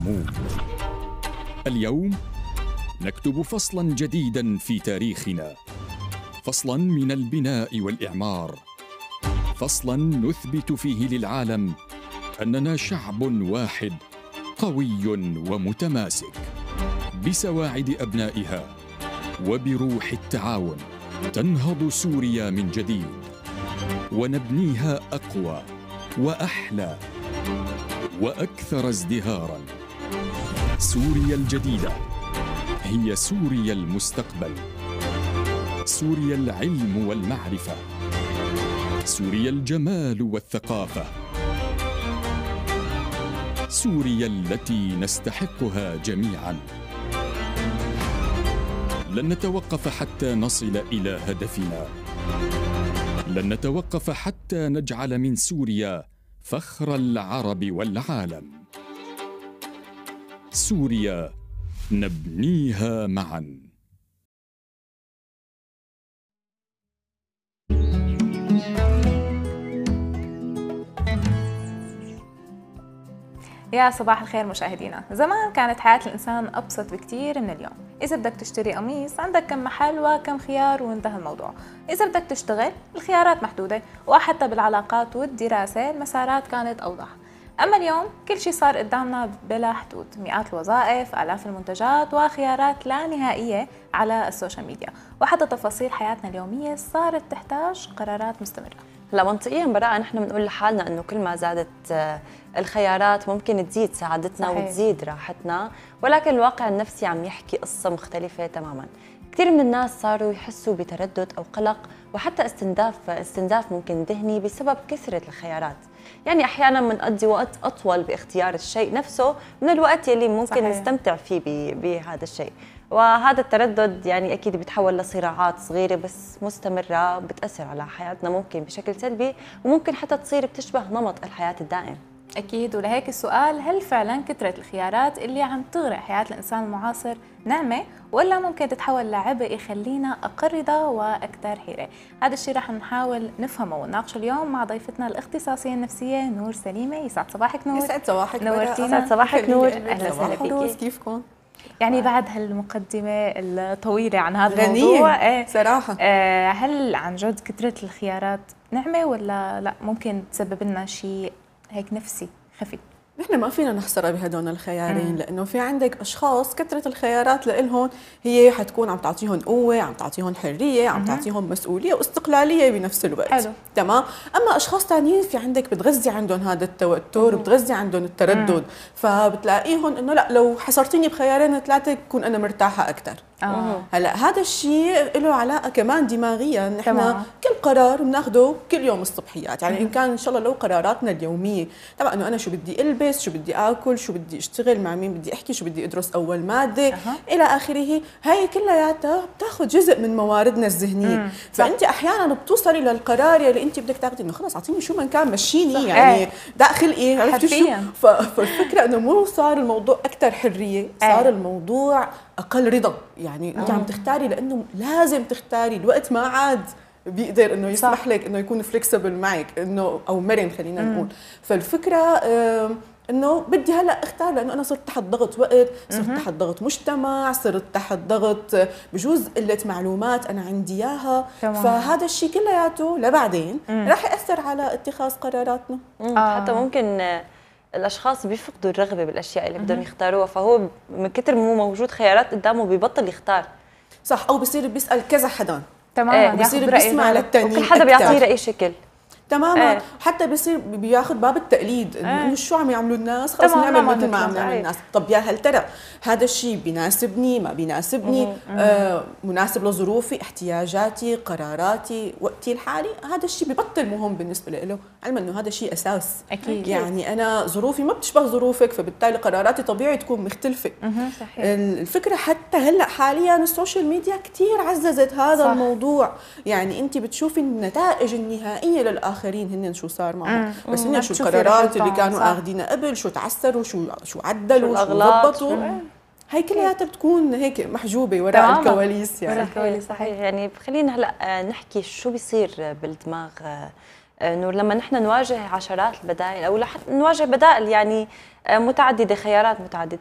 اليوم نكتب فصلاً جديداً في تاريخنا، فصلاً من البناء والإعمار، فصلاً نثبت فيه للعالم أننا شعب واحد قوي ومتماسك. بسواعد أبنائها وبروح التعاون تنهض سوريا من جديد، ونبنيها أقوى وأحلى وأكثر ازدهاراً. سوريا الجديدة هي سوريا المستقبل، سوريا العلم والمعرفة، سوريا الجمال والثقافة، سوريا التي نستحقها جميعاً. لن نتوقف حتى نصل إلى هدفنا، لن نتوقف حتى نجعل من سوريا فخر العرب والعالم. سوريا نبنيها معاً. يا صباح الخير مشاهدينا. زمان كانت حياة الإنسان أبسط بكتير من اليوم. إذا بدك تشتري قميص عندك كم محل وكم خيار وانتهى الموضوع. إذا بدك تشتغل الخيارات محدودة، وحتى بالعلاقات والدراسة المسارات كانت أوضح. أما اليوم كل شيء صار قدامنا بلا حدود، مئات الوظائف، آلاف المنتجات وخيارات لا نهائية على السوشيال ميديا، وحتى تفاصيل حياتنا اليومية صارت تحتاج قرارات مستمرة. لا منطقيا براءة نحن بنقول لحالنا انه كل ما زادت الخيارات ممكن تزيد سعادتنا صحيح. وتزيد راحتنا، ولكن الواقع النفسي عم يحكي قصة مختلفة تماما. كثير من الناس صاروا يحسوا بتردد او قلق وحتى استنزاف ممكن ذهني بسبب كثرة الخيارات. يعني احيانا بنقضي وقت اطول باختيار الشيء نفسه من الوقت يلي ممكن صحيح. نستمتع فيه بهذا الشيء، وهذا التردد يعني اكيد بيتحول لصراعات صغيره بس مستمره بتاثر على حياتنا ممكن بشكل سلبي، وممكن حتى تصير بتشبه نمط الحياه الدائم. أكيد، ولهيك السؤال: هل فعلا كثرة الخيارات اللي عم تغرق حياة الإنسان المعاصر نعمة، ولا ممكن تتحول لعبء يخلينا أقل رضا وأكثر حيرة؟ هذا الشيء رح نحاول نفهمه ونناقشه اليوم مع ضيفتنا الاختصاصية النفسية نور سليمة. يسعد صباحك نور. يسعد صباحك نورتينا. يسعد صباحك نور. أهلا وسهلا فيكي. كيفكم؟ يعني بعد هالمقدمة الطويلة عن هذا الموضوع صراحة هل عن جد كثرة الخيارات نعمة ولا لا ممكن تسبب لنا شيء هيك نفسي خفي؟ نحن ما فينا نحصرها بهدول الخيارين، لانه في عندك اشخاص كثره الخيارات لإلهم هي حتكون عم تعطيهم قوه، عم تعطيهم حريه، عم تعطيهم مسؤوليه واستقلاليه بنفس الوقت. حلو. تمام. اما اشخاص ثانيين في عندك بتغذي عندهم هذا التوتر، بتغذي عندهم التردد، فبتلاقيهم انه لا لو حصرتيني بخيارين ثلاثه بكون انا مرتاحه اكثر. هلا هذا الشيء له علاقه كمان دماغيا، نحن كل قرار بناخذه كل يوم الصبحيات، يعني ان كان ان شاء الله لو قراراتنا اليوميه تبع انه انا شو بدي البس، شو بدي اكل، شو بدي اشتغل، مع مين بدي احكي، شو بدي ادرس اول ماده الى اخره، هي كلياتها بتاخذ جزء من مواردنا الذهنيه. فانت احيانا بتوصلي للقرار اللي انت بدك تاخذي انه خلص اعطيني شو ما كان مشيني، يعني داخل ايه، عرفتي شو؟ فالفكره انه مو صار الموضوع اكثر حريه، صار الموضوع اقل رضا. يعني انت عم تختاري لانه لازم تختاري، الوقت ما عاد بيقدر انه يسمح لك انه يكون فليكسبل معك، انه او مرن خلينا نقول. فالفكره انه بدي هلا اختار لانه انا صرت تحت ضغط وقت، صرت تحت ضغط مجتمع، صرت تحت ضغط بجوز قله معلومات انا عندي اياها، فهذا الشيء كلياته لبعدين راح ياثر على اتخاذ قراراتنا. حتى ممكن الاشخاص بيفقدوا الرغبه بالاشياء اللي بدهم يختاروها، فهو من كثر ما هو موجود خيارات قدامه بيبطل يختار. صح، او بصير بيسال كذا حدا. تماما. بصير بيسمع للتانيين، كل حدا بيعطيه راي شكل. تماما. حتى بيصير بياخذ باب التقليد، انه شو عم يعملوا الناس خلص نعمل مثل ما عم يعمل الناس. طب يا هل ترى هذا الشيء بيناسبني ما بيناسبني، مناسب لظروفي، احتياجاتي، قراراتي، وقتي الحالي؟ هذا الشيء ببطل مهم بالنسبه له، علما انه هذا شيء اساس. أكيد. يعني انا ظروفي ما بتشبه ظروفك، فبالتالي قراراتي طبيعي تكون مختلفه. صحيح. الفكره حتى هلا حاليا السوشيال ميديا كثير عززت هذا صح. الموضوع. يعني انت بتشوفي النتائج النهائيه للاخرين هن شو صار معهم، بس هن شو القرارات اللي كانوا اخذينها قبل، شو تعثروا، شو عدلوا، شو ضبطوا. هي كلياتها بتكون هيك محجوبه وراء الكواليس. يعني وراء الكواليس صحيح. يعني خلينا هلا نحكي شو بيصير بالدماغ نور، لما نحن نواجه عشرات البدائل او نواجه بدائل يعني متعدده، خيارات متعدده،